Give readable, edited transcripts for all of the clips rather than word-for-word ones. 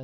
में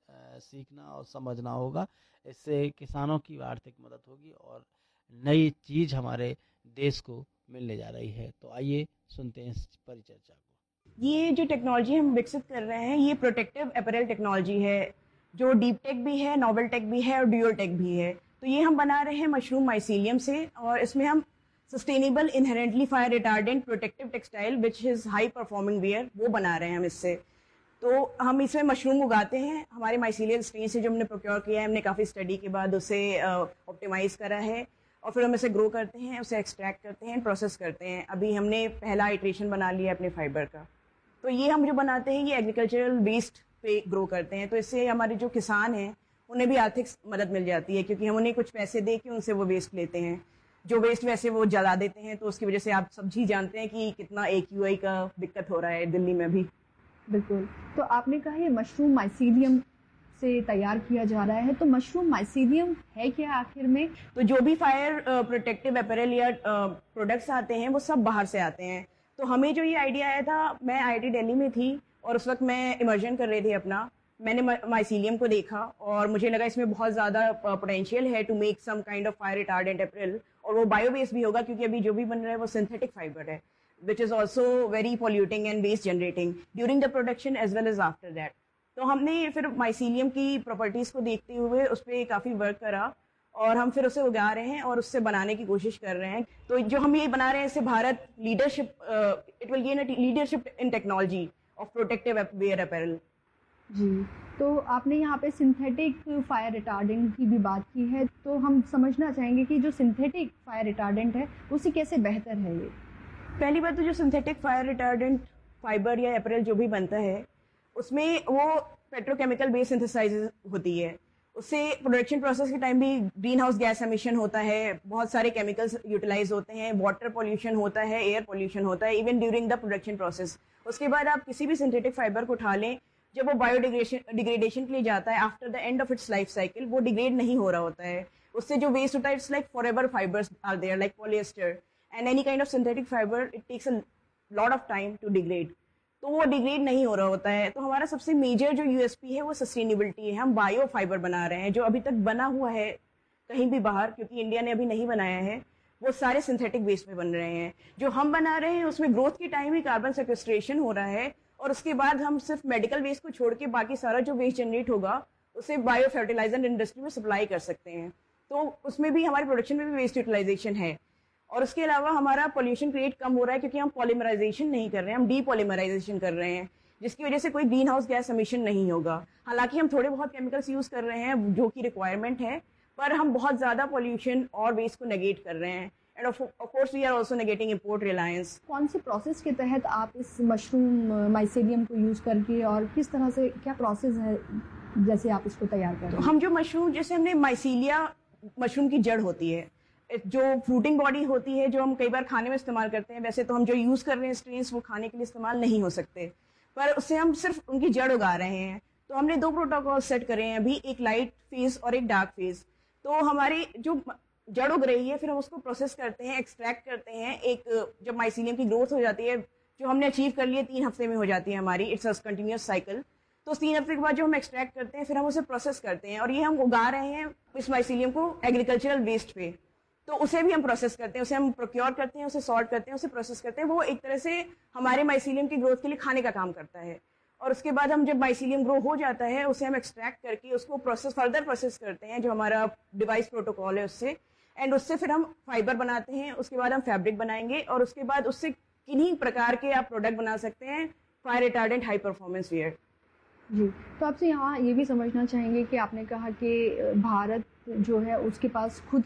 सीखना और समझना होगा। इससे किसानों की आर्थिक मदद होगी और नई चीज हमारे देश को मिलने जा रही है। तो आइए सुनते हैं इस परिचर्चा को। ये जो टेक्नोलॉजी हम विकसित कर रहे हैं ये प्रोटेक्टिव अपैरल टेक्नोलॉजी है, जो डीप टेक भी है, नोवेल टेक भी है और ड्यूल टेक भी है। तो ये हम बना रहे हैं मशरूम माइसीलियम से, और इसमें हम sustainable inherently fire retardant protective textile which is high performing wear वो बना रहे हैं हम इससे। तो हम इसमें मशरूम उगाते हैं हमारे माइसीलियल स्ट्रेन से जो हमने प्रोक्योर किया है, हमने काफ़ी स्टडी के बाद उसे ऑप्टिमाइज करा है, और फिर हम इसे ग्रो करते हैं, उसे एक्सट्रैक्ट करते हैं, प्रोसेस करते हैं। अभी हमने पहला इटरेशन बना लिया अपने फाइबर का। तो ये हम जो बनाते हैं ये एग्रीकल्चरल वेस्ट पे ग्रो करते हैं, तो इससे हमारे जो किसान हैं उन्हें भी आर्थिक मदद मिल जाती है, क्योंकि हम उन्हें कुछ पैसे दे के उनसे वो वेस्ट लेते हैं। जो वेस्ट वैसे वो जला देते हैं, तो उसकी वजह से आप सब ही जानते हैं कि कितना AQI का दिक्कत हो रहा है दिल्ली में भी। बिल्कुल। तो आपने कहा ये मशरूम माइसीलियम से तैयार किया जा रहा है, तो मशरूम माइसीलियम है क्या आखिर में? तो जो भी फायर प्रोटेक्टिव अपैरल या प्रोडक्ट्स आते हैं वो सब बाहर से आते हैं। तो हमें जो ये आइडिया आया था, मैं IIT दिल्ली में थी और उस वक्त मैं इमर्जन कर रही थी अपना, मैंने माइसीलियम को देखा और मुझे लगा इसमें बहुत ज़्यादा पोटेंशियल है to make some kind of fire retardant apparel, और वो बायो बेस्ड भी होगा, क्योंकि अभी जो भी बन रहा है वो सिंथेटिक फाइबर है which is also very polluting and waste generating during the production as well as after that. तो हमने फिर माइसीलियम की प्रॉपर्टीज को देखते हुए उस पर काफ़ी वर्क करा और हम फिर उसे उगा रहे हैं और उससे बनाने की कोशिश कर रहे हैं। तो जो हम ये बना रहे हैं इससे Bharat leadership, it will gain leadership in technology of protective where apparel. जी, तो आपने यहाँ पे सिंथेटिक फायर रिटार्डेंट की भी बात की है, तो हम समझना चाहेंगे कि जो सिंथेटिक फायर रिटार्डेंट है उसी कैसे बेहतर है ये? पहली बात तो जो सिंथेटिक फायर रिटार्डेंट फाइबर या अपैरल जो भी बनता है उसमें वो पेट्रोकेमिकल बेस्ड सिंथेसाइज होती है, उससे प्रोडक्शन प्रोसेस के टाइम भी ग्रीन हाउस गैस एमिशन होता है, बहुत सारे केमिकल्स यूटिलाइज होते हैं, वाटर पोल्यूशन होता है, एयर पोल्यूशन होता है even during the production process. उसके बाद आप किसी भी सिंथेटिक फाइबर को उठा लें, जब वो बायोडिग्रेडेशन के लिए जाता है after the end of its life cycle वो डिग्रेड नहीं हो रहा होता है, उससे जो वेस्ट होता है it's like forever fibres are there like polyester and any kind of synthetic fiber it takes a lot of time to degrade, तो वो डिग्रेड नहीं हो रहा होता है। तो हमारा सबसे मेजर जो USP है वो सस्टेनेबिलिटी है। हम बायो फाइबर बना रहे हैं, जो अभी तक बना हुआ है कहीं भी बाहर, क्योंकि इंडिया ने अभी नहीं बनाया है, वो सारे सिंथेटिक वेस्ट में बन रहे हैं। जो हम बना रहे हैं उसमें ग्रोथ के टाइम ही कार्बन सेक्वेस्ट्रेशन हो रहा है, और उसके बाद हम सिर्फ मेडिकल वेस्ट को छोड़ के बाकी सारा जो वेस्ट जनरेट होगा उसे बायो फर्टिलाइजर इंडस्ट्री में सप्लाई कर सकते हैं। तो उसमें भी हमारी प्रोडक्शन में भी वेस्ट यूटिलाइजेशन है, और उसके अलावा हमारा पोल्यूशन क्रिएट कम हो रहा है, क्योंकि हम पॉलीमराइजेशन नहीं कर रहे हैं, हम डीपॉलीमराइजेशन कर रहे हैं, जिसकी वजह से कोई ग्रीन हाउस गैस एमिशन नहीं होगा। हालांकि हम थोड़े बहुत केमिकल्स यूज कर रहे हैं जो कि रिक्वायरमेंट है, पर हम बहुत ज्यादा पोल्यूशन और वेस्ट को नेगेट कर रहे हैं, end of course we are also negating import Reliance. कौन से प्रोसेस के तहत आप इस मशरूम माइसीलियम को यूज करके, और किस तरह से क्या प्रोसेस है जैसे आप इसको तैयार कर रहे हैं? हम जो मशरूम, जैसे हमने माइसीलिया मशरूम की जड़ होती है, जो फ्रूटिंग बॉडी होती है, जो हम कई बार खाने में इस्तेमाल करते हैं, वैसे तो हम जो यूज कर रहे हैं स्ट्रेन्स वो खाने के लिए इस्तेमाल नहीं हो सकते, पर उससे हम सिर्फ उनकी जड़ उगा रहे हैं। तो हमने 2 प्रोटोकॉल सेट करे हैं अभी, एक लाइट फेज और एक डार्क फेज। तो हमारी जो जड़ उग रही है फिर हम उसको प्रोसेस करते हैं, एक्सट्रैक्ट करते हैं। एक जब माइसीलियम की ग्रोथ हो जाती है, जो हमने अचीव कर लिया 3 हफ्ते में हो जाती है हमारी, इट्स अ कंटिन्यूअस साइकिल। तो 3 हफ्ते के बाद जो हम एक्सट्रैक्ट करते हैं फिर हम उसे प्रोसेस करते हैं, और ये हम उगा रहे हैं इस माइसीलियम को एग्रीकल्चरल वेस्ट पे। तो उसे भी हम प्रोसेस करते हैं, उसे हम प्रोक्योर करते हैं, उसे सॉर्ट करते हैं, उसे प्रोसेस करते हैं। वो एक तरह से हमारे माइसीलियम की ग्रोथ के लिए खाने का काम करता है। और उसके बाद हम जब माइसीलियम ग्रो हो जाता है उसे हम एक्सट्रैक्ट करके उसको फर्दर प्रोसेस करते हैं, जो हमारा डिवाइस प्रोटोकॉल है उससे, एंड उससे फिर हम फाइबर बनाते हैं। उसके बाद हम फैब्रिक बनाएंगे, और उसके बाद उससे किन्हीं प्रकार के आप प्रोडक्ट बना सकते हैं, fire retardant high performance wear. जी, तो आपसे यहाँ ये भी समझना चाहेंगे कि आपने कहा कि भारत जो है उसके पास खुद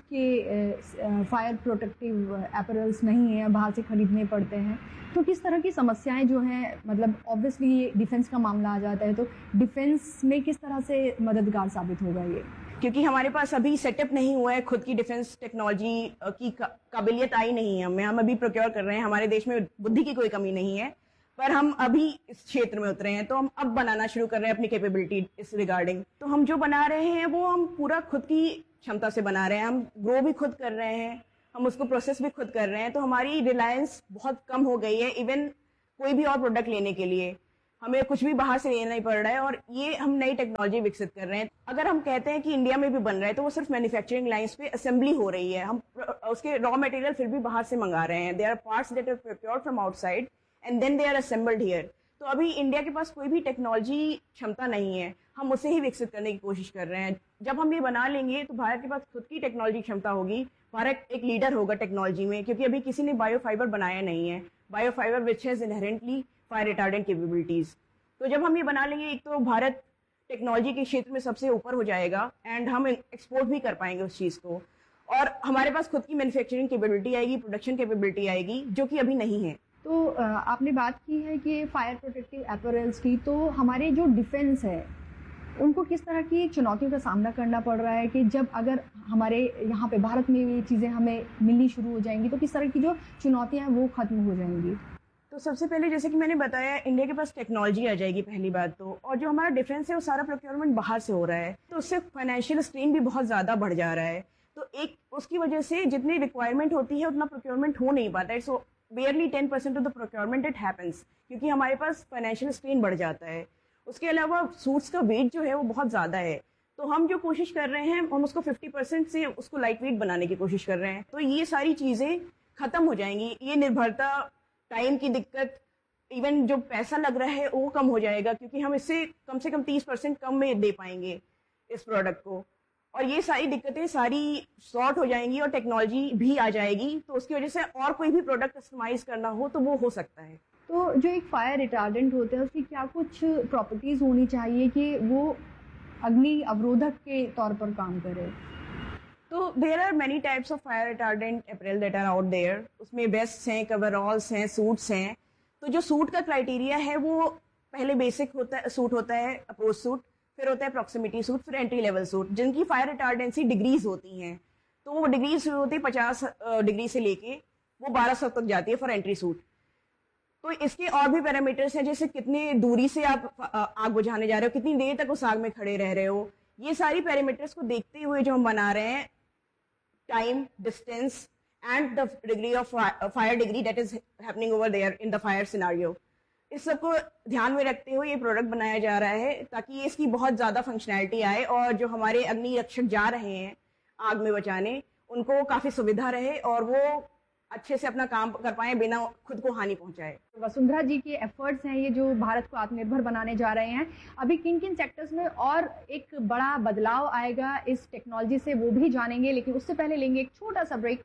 के फायर प्रोटेक्टिव अपैरल्स नहीं है, बाहर से खरीदने पड़ते हैं, तो किस तरह की समस्याएं जो हैं, मतलब ऑब्वियसली डिफेंस का मामला आ जाता है, तो डिफेंस में किस तरह से मददगार साबित होगा ये? क्योंकि हमारे पास अभी सेटअप नहीं हुआ है, खुद की डिफेंस टेक्नोलॉजी की काबिलियत आई नहीं है हमें, हम अभी प्रोक्योर कर रहे हैं। हमारे देश में बुद्धि की कोई कमी नहीं है, पर हम अभी इस क्षेत्र में उतरे हैं, तो हम अब बनाना शुरू कर रहे हैं अपनी कैपेबिलिटी इस रिगार्डिंग। तो हम जो बना रहे हैं वो हम पूरा खुद की क्षमता से बना रहे हैं, हम ग्रो भी खुद कर रहे हैं, हम उसको प्रोसेस भी खुद कर रहे हैं। तो हमारी रिलायंस बहुत कम हो गई है इवन कोई भी और प्रोडक्ट लेने के लिए। हमें कुछ भी बाहर से लेना नहीं पड़ रहा है, और ये हम नई टेक्नोलॉजी विकसित कर रहे हैं। अगर हम कहते हैं कि इंडिया में भी बन रहा है तो वो सिर्फ मैन्युफैक्चरिंग लाइंस पे असेंबली हो रही है, हम उसके रॉ मटेरियल फिर भी बाहर से मंगा रहे हैं। There are parts that are procured from outside and then they are assembled here. तो अभी इंडिया के पास कोई भी टेक्नोलॉजी क्षमता नहीं है, हम उसे ही विकसित करने की कोशिश कर रहे हैं। जब हम ये बना लेंगे तो भारत के पास खुद की टेक्नोलॉजी क्षमता होगी, भारत एक लीडर होगा टेक्नोलॉजी में, क्योंकि अभी किसी ने बायोफाइबर बनाया नहीं है, बायोफाइबर which has inherently fire retardant capabilities. तो जब हम ये बना लेंगे, एक तो भारत टेक्नोलॉजी के क्षेत्र में सबसे ऊपर हो जाएगा एंड हम एक्सपोर्ट भी कर पाएंगे उस चीज़ को, और हमारे पास खुद की मैन्युफैक्चरिंग कैपेबिलिटी आएगी, प्रोडक्शन कैपेबिलिटी आएगी, जो कि अभी नहीं है। तो आपने बात की है कि फायर प्रोटेक्टिव अपैरल्स की, तो हमारे जो डिफेंस है उनको किस तरह की चुनौतियों का सामना करना पड़ रहा है कि जब अगर हमारे यहाँ पे भारत में ये चीज़ें हमें मिलनी शुरू हो जाएंगी तो किस तरह की जो चुनौतियाँ हैं वो खत्म हो जाएंगी? तो सबसे पहले जैसे कि मैंने बताया, इंडिया के पास टेक्नोलॉजी आ जाएगी पहली बात तो, और जो हमारा डिफेंस है वो सारा प्रोक्योरमेंट बाहर से हो रहा है, तो उससे फाइनेंशियल स्ट्रेन भी बहुत ज़्यादा बढ़ जा रहा है। तो एक उसकी वजह से जितनी रिक्वायरमेंट होती है उतना प्रोक्योरमेंट हो नहीं पाता है। सो barely 10% of the procurement it happens, क्योंकि हमारे पास फाइनेंशियल स्ट्रेन बढ़ जाता है। उसके अलावा सूट्स का वेट जो है वो बहुत ज़्यादा है, तो हम जो कोशिश कर रहे हैं हम उसको 50% से उसको लाइट वेट बनाने की कोशिश कर रहे हैं। तो ये सारी चीज़ें खत्म हो जाएंगी, ये निर्भरता, टाइम की दिक्कत, इवन जो पैसा लग रहा है वो कम हो जाएगा, क्योंकि हम इससे कम से कम 30% कम में दे पाएंगे इस प्रोडक्ट को, और ये सारी दिक्कतें सारी सॉर्ट हो जाएंगी और टेक्नोलॉजी भी आ जाएगी। तो उसकी वजह से और कोई भी प्रोडक्ट कस्टमाइज करना हो तो वो हो सकता है। तो जो एक फायर रिटार्डेंट होता है उसकी क्या कुछ प्रॉपर्टीज होनी चाहिए कि वो अग्नि अवरोधक के तौर पर काम करे? तो there are many types of fire retardant apparel that are out there. उसमें वेस्ट हैं, कवरऑल्स हैं, सूट्स हैं। तो जो सूट का क्राइटेरिया है वो पहले बेसिक होता है, सूट होता है अप्रोच सूट, फिर होता है प्रॉक्सिमिटी सूट, फिर एंट्री लेवल सूट, जिनकी फायर रिटार्डेंसी डिग्रीज होती हैं। तो वो डिग्रीज होती है 50 डिग्री से लेके वो 1200 तक जाती है फॉर एंट्री सूट। तो इसके और भी पैरामीटर्स हैं, जैसे कितनी दूरी से आप आग बुझाने जा रहे हो, कितनी देर तक उस आग में खड़े रह रहे हो। ये सारी पैरामीटर्स को देखते हुए जो हम बना रहे हैं, time, distance and the degree of fire degree that is happening over there in the fire scenario, इस सबको ध्यान में रखते हुए ये प्रोडक्ट बनाया जा रहा है ताकि इसकी बहुत ज़्यादा फंक्शनैलिटी आए और जो हमारे अग्नि रक्षक जा रहे हैं आग में बचाने, उनको काफ़ी सुविधा रहे और वो अच्छे से अपना काम कर पाए बिना खुद को हानि पहुंचाए। वसुंधरा जी के एफर्ट्स हैं ये जो भारत को आत्मनिर्भर बनाने जा रहे हैं, अभी किन किन सेक्टर्स में और एक बड़ा बदलाव आएगा इस टेक्नोलॉजी से वो भी जानेंगे, लेकिन उससे पहले लेंगे एक छोटा सा ब्रेक।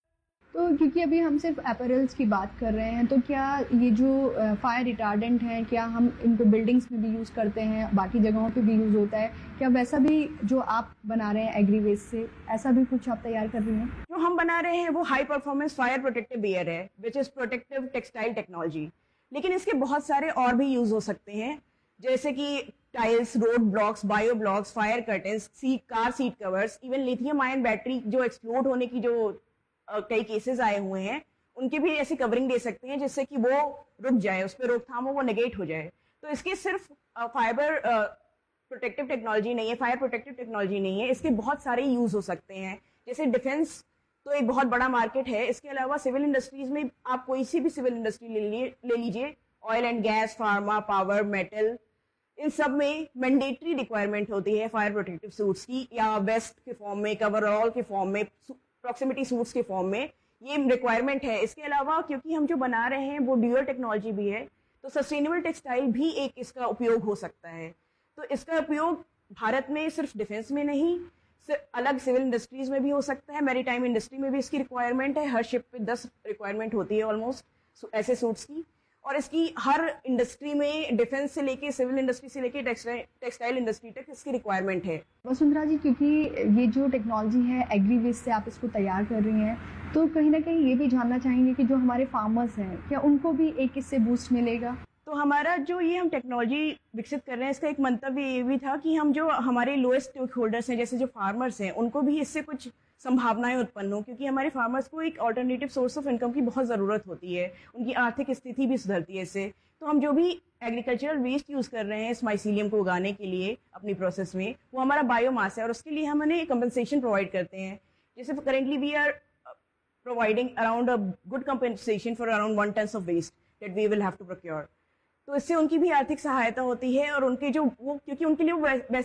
तो क्योंकि अभी हम सिर्फ अपैरल्स की बात कर रहे हैं, तो क्या ये जो फायर रिटार्डेंट हैं, क्या हम इनको बिल्डिंग्स में भी यूज़ करते हैं, बाकी जगहों पे भी यूज़ होता है, क्या वैसा भी जो आप बना रहे हैं एग्री वेस्ट से, ऐसा भी कुछ आप तैयार कर रही हैं? जो हम बना रहे हैं वो high performance fire protective wear है, which is protective textile technology. लेकिन इसके बहुत सारे और भी यूज हो सकते हैं, जैसे कि tiles, road blocks, bio blocks, fire curtains, car seat covers, even lithium ion battery जो एक्सप्लोड होने की जो कई केसेस आए हुए हैं, उनके भी ऐसी कवरिंग दे सकते हैं जिससे कि वो रुक जाए, उस पर रोकथाम हो, वो नेगेट हो जाए। तो इसके सिर्फ फाइबर प्रोटेक्टिव टेक्नोलॉजी नहीं है, फायर प्रोटेक्टिव टेक्नोलॉजी नहीं है, इसके बहुत सारे यूज हो सकते हैं। जैसे डिफेंस तो एक बहुत बड़ा मार्केट है, इसके अलावा सिविल इंडस्ट्रीज में आप कोई सी भी सिविल इंडस्ट्री ले लीजिए, oil and gas, pharma, power, metal, इन सब में मैंडेटरी रिक्वायरमेंट होती है फायर प्रोटेक्टिव सूट्स की, या वेस्ट के फॉर्म में, कवरऑल के फॉर्म में, प्रॉक्सिमिटी सूट्स के फॉर्म में ये रिक्वायरमेंट है। इसके अलावा क्योंकि हम जो बना रहे हैं वो ड्यूअल टेक्नोलॉजी भी है, तो सस्टेनेबल टेक्सटाइल भी एक इसका उपयोग हो सकता है। तो इसका उपयोग भारत में सिर्फ डिफेंस में नहीं, अलग सिविल इंडस्ट्रीज में भी हो सकता है, मैरीटाइम इंडस्ट्री में भी इसकी रिक्वायरमेंट है। हर शिप पे 10 रिक्वायरमेंट होती है ऑलमोस्ट ऐसे सूट्स की, और इसकी हर इंडस्ट्री में, डिफेंस से लेके सिविल इंडस्ट्री से लेके टेक्सटाइल इंडस्ट्री तक इसकी रिक्वायरमेंट है। वसुंधरा जी, क्योंकि ये जो टेक्नोलॉजी है एग्री वेस्ट से आप इसको तैयार कर रही हैं, तो कहीं ना कहीं ये भी जानना चाहेंगे कि जो हमारे फार्मर्स हैं, क्या उनको भी एक इससे बूस्ट मिलेगा? तो हमारा जो ये हम टेक्नोलॉजी विकसित कर रहे हैं, इसका एक मंतव्य ये भी था कि हम जो हमारे लोएस्ट स्टेक होल्डर्स हैं, जैसे जो फार्मर्स हैं, उनको भी इससे कुछ संभावनाएं उत्पन्न हो, क्योंकि हमारे फार्मर्स को एक ऑल्टरनेटिव सोर्स ऑफ इनकम की बहुत ज़रूरत होती है, उनकी आर्थिक स्थिति भी सुधरती है इससे। तो हम जो भी एग्रीकल्चरल वेस्ट यूज़ कर रहे हैं इस माइसीलियम को उगाने के लिए अपनी प्रोसेस में, वो हमारा बायोमास है, और उसके लिए हम उन्हें कंपनसेशन प्रोवाइड करते हैं। जैसे currently we are providing around a good compensation for around 1 ton of waste that we will have to procure. तो इससे उनकी भी आर्थिक सहायता होती है और उनके जो वो क्योंकि उनके लिए वो वैसे